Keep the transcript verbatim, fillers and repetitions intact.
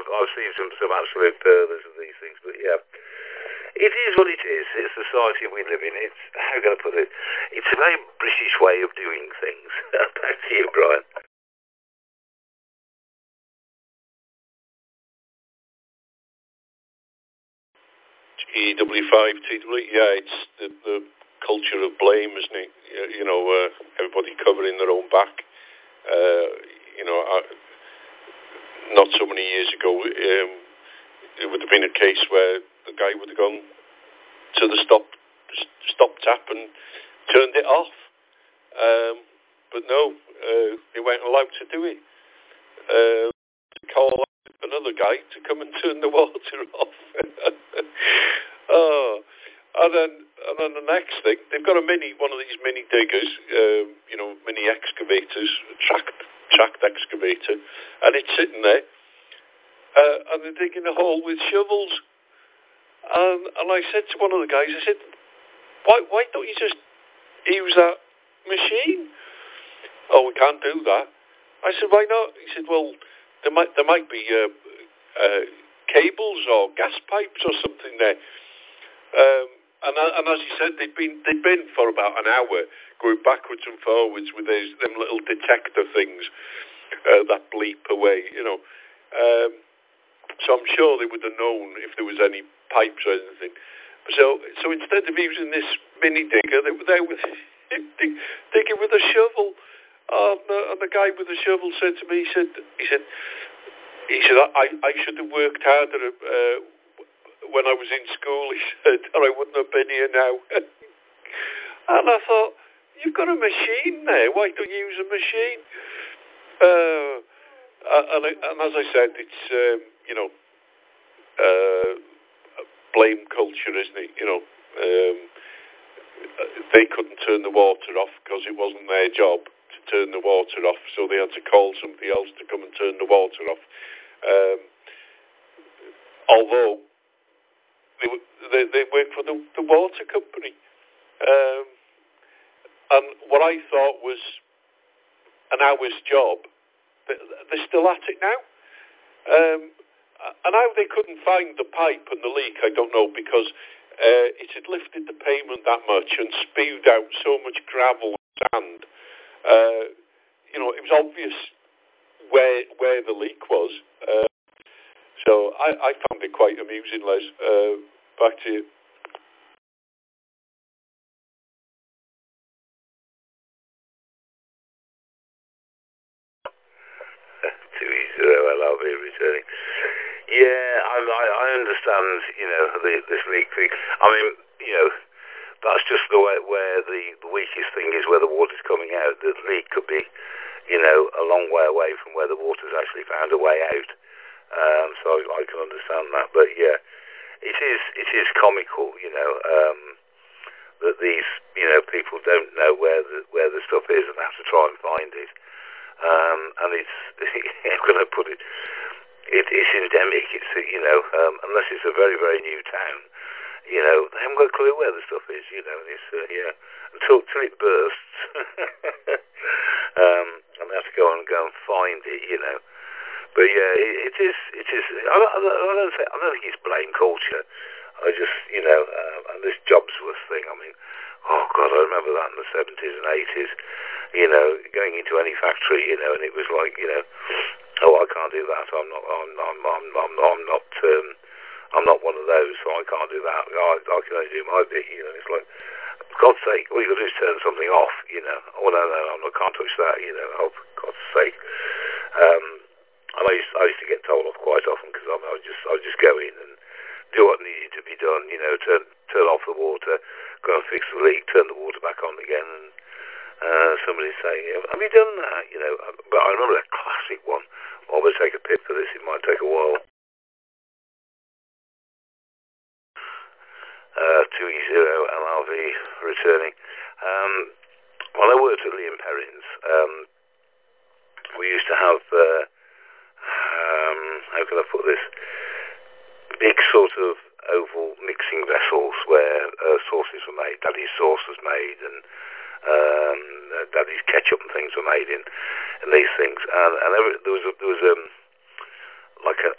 I've seen some, some absolute pervers of these things, but yeah. It is what it is. It's the society we live in. It's, how can I put it? It's a very British way of doing things. Back to you, Brian. E W five T W, yeah, it's the, the culture of blame, isn't it? You know, uh, everybody covering their own back. Uh, you know, I, not so many years ago, um, it would have been a case where the guy would have gone to the stop stop tap and turned it off. Um, but no, uh, they weren't allowed to do it. Uh, call another guy to come and turn the water off. Oh, and then and then the next thing, they've got a mini, one of these mini diggers, um, you know, mini excavators, tracked tracked excavator, and it's sitting there, uh, and they're digging a hole with shovels. And and I said to one of the guys, I said, why why don't you just use that machine? Oh, we can't do that. I said, why not? He said, well, there might there might be uh, uh, cables or gas pipes or something there. Um, and, and as he said, they'd been they'd been for about an hour going backwards and forwards with those them little detector things uh, that bleep away, you know. Um, so I'm sure they would have known if there was any pipes or anything. So so instead of using this mini digger, they were there with digging with a shovel. And, uh, and the guy with the shovel said to me, he said, he said, he said, I, I should have worked harder uh, when I was in school, he said, or I wouldn't have been here now. And I thought, you've got a machine there, why don't you use a machine? Uh, and, and as I said, it's, um, you know, uh, blame culture, isn't it? You know, um, they couldn't turn the water off because it wasn't their job to turn the water off, so they had to call somebody else to come and turn the water off. Um, although they, they, they work for the, the water company. Um, and what I thought was an hour's job, they're still at it now. Um, and how they couldn't find the pipe and the leak, I don't know, because uh, it had lifted the pavement that much and spewed out so much gravel and sand. Uh, you know, it was obvious where where the leak was. Uh, so I, I found it quite amusing, Les. Uh, back to you. Too easy, though. I love it returning. Yeah, I, I, I understand, you know, the, this leak thing. I mean, you know, that's just the way where the, the weakest thing is where the water's coming out. The leak could be, you know, a long way away from where the water's actually found a way out. Um, so I, I can understand that. But yeah, it is it is comical, you know, um, that these, you know, people don't know where the where the stuff is and have to try and find it. Um, and it's, how can I put it? It, it's endemic. It's, you know, um, unless it's a very, very new town, you know, they haven't got a clue where the stuff is, you know. It's, uh, yeah, until, until it bursts. um, and they have to go and go and find it, you know. But yeah, it, it is, it is, I don't, I don't think, I don't think it's blame culture. I just, you know, um, and this Jobsworth thing, I mean, oh God, I remember that in the seventies and eighties, you know, going into any factory, you know, and it was like, you know, oh, I can't do that. I'm not. I'm. I'm. I'm. I'm, I'm not. Um, I'm not one of those, so I can't do that. I, I can only do my bit. You know, it's like, for God's sake, all you got to do is turn something off. You know. Oh no, no, I'm not. Can't touch that. You know. Oh, for God's sake. Um, and I used. I used to get told off quite often because I, I would just. I would just go in and do what needed to be done. You know, turn turn off the water, go and fix the leak, turn the water back on again. And, Uh, somebody saying, have you done that? You know, but I remember that classic one. I'll go take a pip for this. It might take a while. Uh, two E zero L R V returning. Um, when I worked at Lee and Perrins, um, we used to have, uh, um, how can I put this? Big sort of oval mixing vessels where uh, sauces were made. Daddy's sauce was made, and Um, Daddy's ketchup and things were made in, in these things, and, and there was there was, a, there was um, like a,